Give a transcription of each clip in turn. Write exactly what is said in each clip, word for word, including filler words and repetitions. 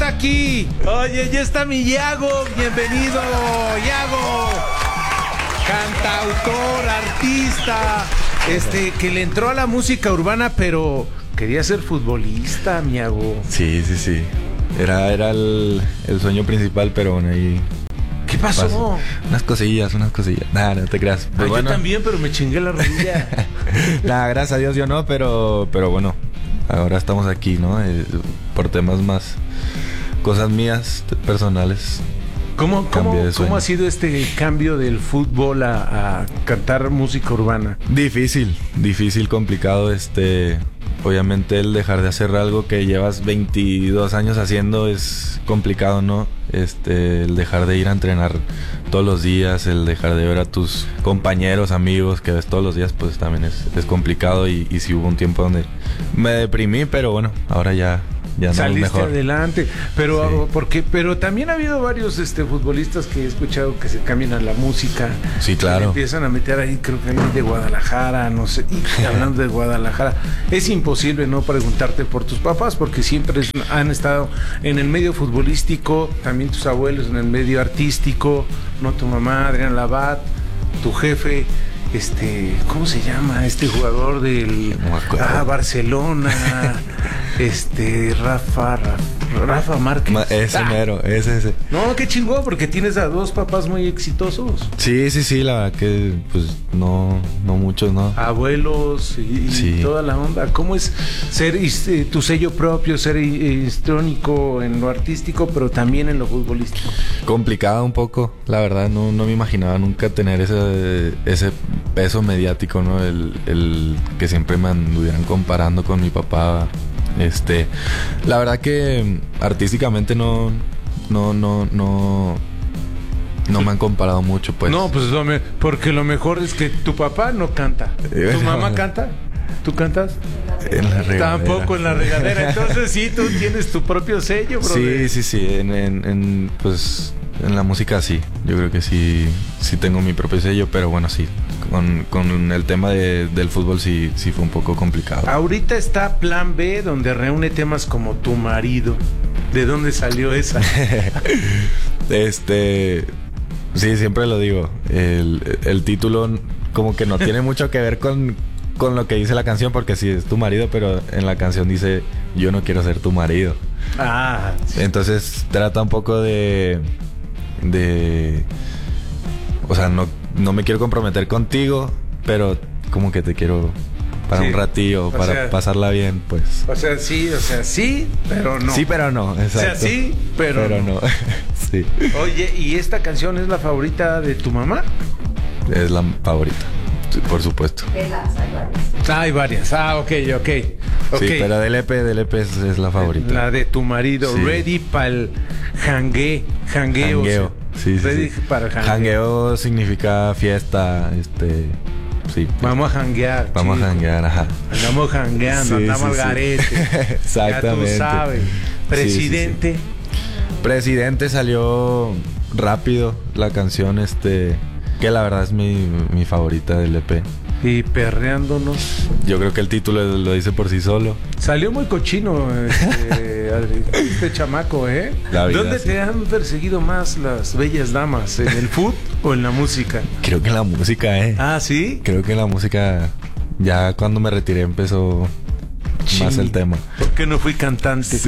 está aquí. Oye, ya está mi Yago. Bienvenido, Yago. Cantautor, artista, este, que le entró a la música urbana, pero quería ser futbolista, mi Yago. Sí, sí, sí. Era, era el, el sueño principal, pero bueno, ahí... ¿Qué pasó? pasó. Unas cosillas, unas cosillas. Nada, no te creas. Pues bueno. Yo también, pero me chingué la rodilla. Nada, gracias a Dios yo no, pero, pero bueno, ahora estamos aquí, ¿no? Eh, por temas más... Cosas mías, personales. ¿Cómo, cómo, ¿Cómo ha sido este cambio del fútbol a, a cantar música urbana? Difícil, difícil, complicado. Este, obviamente el dejar de hacer algo que llevas veintidós años haciendo es complicado, ¿no? Este, el dejar de ir a entrenar todos los días, el dejar de ver a tus compañeros, amigos que ves todos los días, pues también es, es complicado y, y sí hubo un tiempo donde me deprimí, pero bueno, ahora ya... Ya saliste mejor. Adelante, pero Sí. porque, pero también ha habido varios este futbolistas que he escuchado que se cambian a la música. Sí, claro. Empiezan a meter ahí, creo que alguien de Guadalajara, no sé, y hablando de Guadalajara, es imposible no preguntarte por tus papás, porque siempre es- han estado en el medio futbolístico, también tus abuelos en el medio artístico, no tu mamá, Adrián Labat, tu jefe. Este, ¿cómo se llama? Este jugador del No me acuerdo. ah, Barcelona, este, Rafa, Rafa, Rafa Márquez. Ma- Ese Ah, mero, ese, ese. No, qué chingón, porque tienes a dos papás muy exitosos. Sí, sí, sí, la verdad que pues no, no muchos, ¿no? Abuelos y, y Sí. toda la onda. ¿Cómo es ser eh, tu sello propio, ser eh, histrónico en lo artístico, pero también en lo futbolístico? Complicado un poco, la verdad, no, no me imaginaba nunca tener ese, ese peso mediático, ¿no? El, el que siempre me anduvieran comparando con mi papá. Este, la verdad que artísticamente no, no, no, no, no me han comparado mucho, pues. No, pues lo me- porque lo mejor es que tu papá no canta. Eh, ¿Tu no. mamá canta? ¿Tú cantas? En la regadera. Tampoco en la regadera. Entonces sí, tú tienes tu propio sello, brother. Sí, sí, sí, en, en, en, pues en la música sí, yo creo que sí, sí tengo mi propio sello, pero bueno, sí, con, con el tema de, del fútbol sí, sí fue un poco complicado. Ahorita está Plan B, donde reúne temas como Tu Marido. ¿De dónde salió esa? Este, sí, siempre lo digo, el, el título como que no tiene mucho que ver con, con lo que dice la canción, porque sí es tu marido, pero en la canción dice, yo no quiero ser tu marido. Ah, sí. Entonces trata un poco de... de o sea, no, no me quiero comprometer contigo, pero como que te quiero para Sí. un ratillo, O para sea- pasarla bien, pues. O sea, sí, o sea, sí, pero no. Sí, pero no, exacto. O sea, sí, pero, Pero no. Sí, Oye, ¿y esta canción es la favorita de tu mamá? es la favorita, sí, por supuesto. Ah, hay varias. Ah, ok, ok. Ok. Sí, pero del E P, del E P es, es la favorita. La de tu marido, Sí. ready para el jangue, jangueo. Jangueo. Sí, sí, Ready sí. para el jangueo. Jangueo significa fiesta, este, sí. Vamos a janguear. Vamos chico. a janguear, ajá. Andamos jangueando, Sí, andamos sí, al sí. garete. Exactamente. Ya tú sabes. Presidente. Sí, sí, sí. Presidente salió rápido la canción, este, que la verdad es mi, mi favorita del E P. Y perreándonos. Yo creo que el título lo dice por sí solo. Salió muy cochino este, Adri, este chamaco, ¿eh? La vida, ¿Dónde sí. te han perseguido más las bellas damas? ¿En el foot o en la música? Creo que la música, eh. Ah, ¿sí? Creo que la música, ya cuando me retiré empezó más Ching. el tema. ¿Por qué no fui cantante?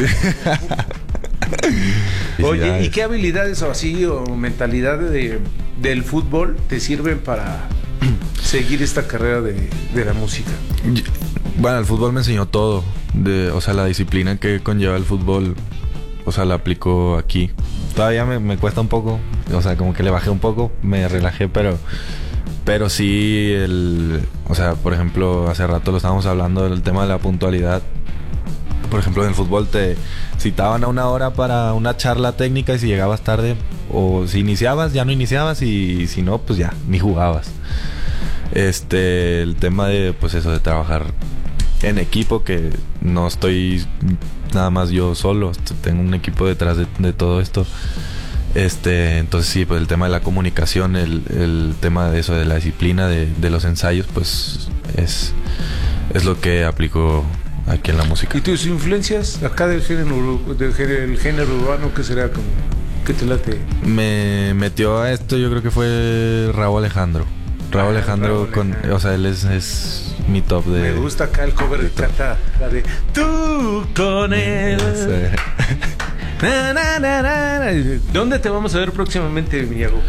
Oye, ¿y Felicidades. qué habilidades o así o mentalidad de, del fútbol te sirven para seguir esta carrera de, de la música? Yo- Bueno, el fútbol me enseñó todo. De, o sea, la disciplina que conlleva el fútbol, o sea, la aplico aquí. Todavía me, me cuesta un poco. O sea, como que le bajé un poco, me relajé, pero... Pero sí, el... O sea, por ejemplo, hace rato lo estábamos hablando del tema de la puntualidad. Por ejemplo, en el fútbol te citaban a una hora para una charla técnica y si llegabas tarde o si iniciabas, ya no iniciabas y si no, pues ya, ni jugabas. Este, el tema de, pues eso, de trabajar en equipo, que no estoy nada más yo solo, tengo un equipo detrás de, de todo esto. Este, entonces sí, pues el tema de la comunicación, el, el tema de eso, de la disciplina, de, de los ensayos, pues es, es lo que aplico aquí en la música. ¿Y tus influencias acá del género, del género, el género urbano, qué será como? ¿Qué te late? Me metió a esto, yo creo que fue Raúl Alejandro. Raúl ah, Alejandro, Raúl con, Alejandro. O sea, él es, es mi top de... Me gusta acá el cover que canta la de Tú con él. Sí. na, na, na, na, na. ¿Dónde te vamos a ver próximamente, Miyago?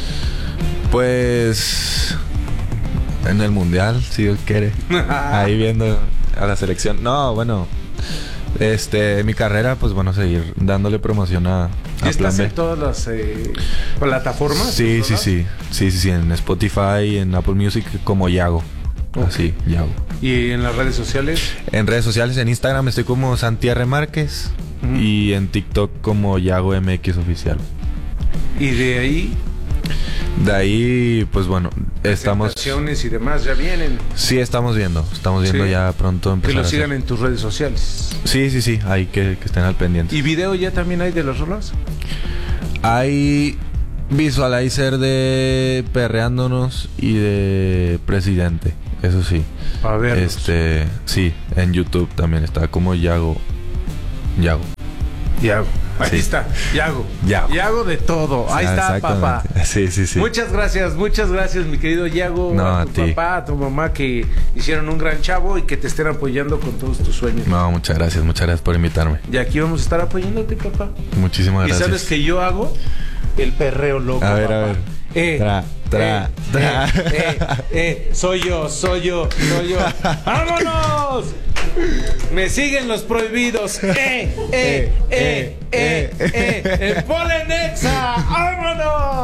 Pues... en el Mundial, si Dios quiere. Ahí viendo a la selección. No, bueno... Este, mi carrera, pues bueno, seguir dándole promoción a, a ¿Y estás en todas las eh, plataformas? Sí, sí, sí, sí, sí, sí, en Spotify, en Apple Music como Yago. Okay. Así, Yago. ¿Y en las redes sociales? En redes sociales, en Instagram estoy como Santierre Márquez uh-huh. y en TikTok como Yago M X Oficial. ¿Y de ahí? De ahí, pues bueno, estamos... presentaciones y demás ya vienen. Sí, estamos viendo. Estamos viendo sí. ya pronto empezar. Que lo sigan en tus redes sociales. Sí, sí, sí. Ahí que, que estén al pendiente. ¿Y video ya también hay de los rolas? Hay visualizer de Perreándonos y de Presidente. Eso sí. A ver. Este, sí, en YouTube también está como Yago. Yago. Yago. Ahí sí. está, Yago. Yago. Yago de todo. Ahí ah, está, papá. Sí, sí, sí. Muchas gracias, muchas gracias, mi querido Yago. No, a a tu ti. papá, a tu mamá, que hicieron un gran chavo y que te estén apoyando con todos tus sueños. No, muchas gracias, muchas gracias por invitarme. Y aquí vamos a estar apoyándote, papá. Muchísimas gracias. ¿Y sabes que yo hago? El perreo loco, A ver, papá. a ver. Eh, tra, tra, eh, tra. Eh, eh, eh, soy yo, soy yo, soy yo. ¡Vámonos! Me siguen los prohibidos. ¡Eh, eh, eh, eh, eh! ¡En Polenexa! ¡Vámonos!